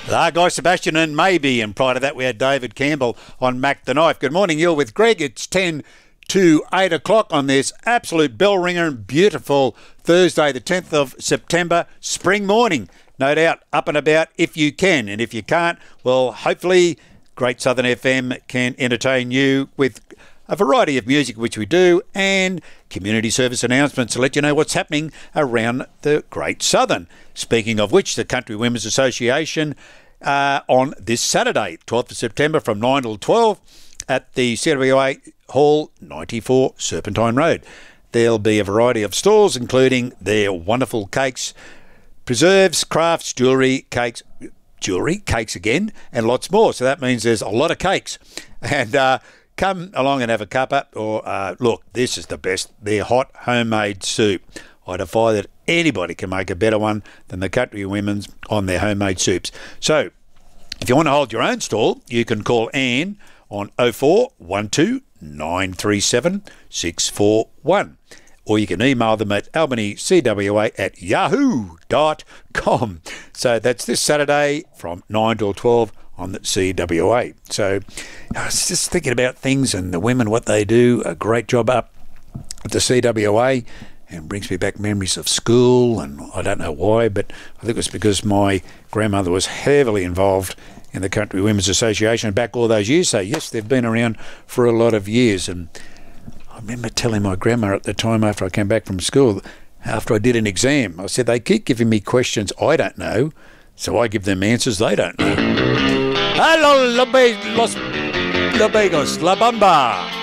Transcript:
Guy Sebastian and Maybe, and prior to that we had David Campbell on Mac the Knife. Good morning, you're with Greg. It's 10 to 8 o'clock on this absolute bell ringer and beautiful Thursday, the 10th of September, spring morning. No doubt, up and about if you can, and if you can't, well, hopefully Great Southern FM can entertain you with a variety of music, which we do, and community service announcements to let you know what's happening around the Great Southern. Speaking of which, the Country Women's Association on this Saturday, 12th of September from 9 till 12 at the CWA Hall, 94 Serpentine Road. There'll be a variety of stalls, including their wonderful cakes, preserves, crafts, jewellery, cakes again, and lots more. So that means there's a lot of cakes. And come along and have a cuppa, or look, this is the best. They're hot homemade soup. I defy that anybody can make a better one than the Country Women's on their homemade soups. So if you want to hold your own stall, you can call Anne on 0412 937 641. Or you can email them at albaneycwa@yahoo.com. So that's this Saturday from 9 till 12 on the CWA. So I was just thinking about things and the women, what they do. A great job up at the CWA, and brings me back memories of school, and I don't know why, but I think it was because my grandmother was heavily involved in the Country Women's Association back all those years. So yes, they've been around for a lot of years. And I remember telling my grandma at the time after I came back from school, after I did an exam, I said, they keep giving me questions I don't know, so I give them answers they don't know. Hello, los Labegos, La Bamba.